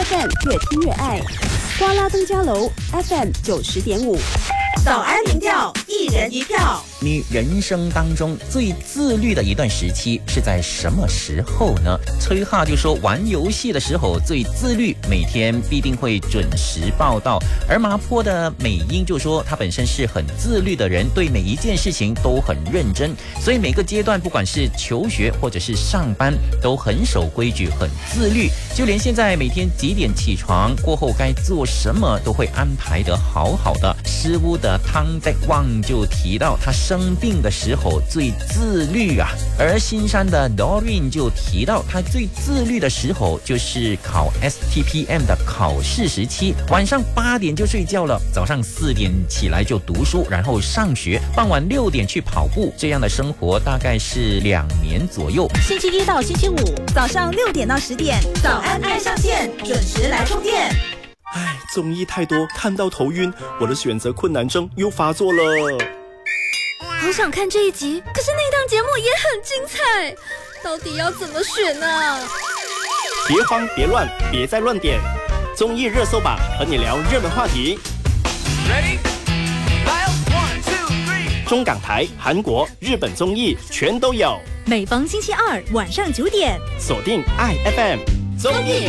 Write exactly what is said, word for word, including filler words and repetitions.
F M 越听越爱，瓜拉登嘉楼 F M 九十点五。 早安民调，一人一票。 你人生当中最自律的一段时期是在什么时候呢？崔哈就说玩游戏的时候最自律，每天必定会准时报到。而麻坡的美英就说他本身是很自律的人，对每一件事情都很认真，所以每个阶段不管是求学或者是上班都很守规矩，很自律，就连现在每天几点起床过后该做什么都会安排得好好的。师屋的汤在旺就提到他生病的时候最自律啊，而新山的 Doreen 就提到他最自律的时候就是考 S T P M 的考试时期，晚上八点就睡觉了，早上四点起来就读书，然后上学，傍晚六点去跑步，这样的生活大概是两年左右。 星期一到星期五早上六点到十点，早安爱上线，准时来充电。 唉，综艺太多，看到头晕，我的选择困难症又发作了。 好想看这一集，可是那档节目也很精彩，到底要怎么选呢？ 别慌别乱，别再乱点，综艺热搜榜和你聊热门话题。Ready? One, two, three. 中港台、韩国、日本综艺全都有。 每逢星期二晚上九点， 锁定爱 F M 综艺